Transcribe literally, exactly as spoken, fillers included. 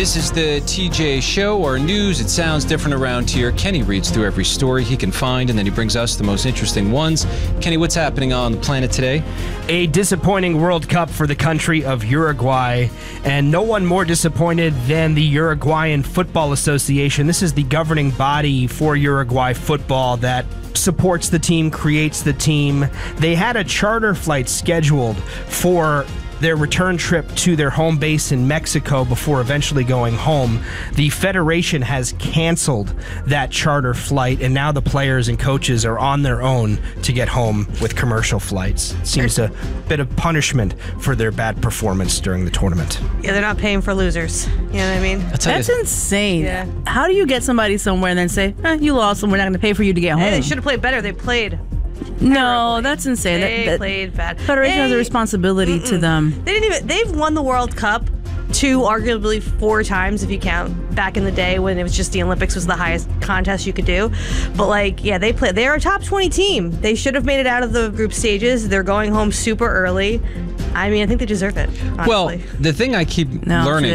This is the T J Show, our news. It sounds different around here. Kenny reads through every story he can find, and then he brings us the most interesting ones. Kenny, what's happening on the planet today? A disappointing World Cup for the country of Uruguay, and no one more disappointed than the Uruguayan Football Association. This is the governing body for Uruguay football that supports the team, creates the team. They had a charter flight scheduled for their return trip to their home base in Mexico before eventually going home. The federation has canceled that charter flight, and now the players and coaches are on their own to get home with commercial flights. It seems a bit of punishment for their bad performance during the tournament. Yeah, they're not paying for losers. You know what I mean? That's you. insane. Yeah. How do you get somebody somewhere and then say, eh, you lost and we're not going to pay for you to get home? Hey, they should have played better. They played No, terribly. that's insane. They that, that played bad. Federation they, has a responsibility mm-mm. to them. They didn't even. They've won the World Cup two, arguably four times if you count back in the day when it was just the Olympics was the highest contest you could do. But like, yeah, they play. They're a top twenty team. They should have made it out of the group stages. They're going home super early. I mean, I think they deserve it. Honestly. Well, the thing I keep No, learning